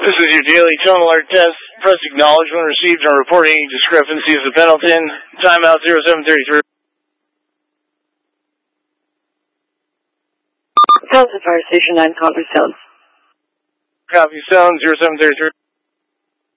This is your daily tone alert test. Press acknowledge when received and report any discrepancies with Pendleton. Timeout 0733. Pendleton Fire Station 9, copy Stone. Copy Stone 0733.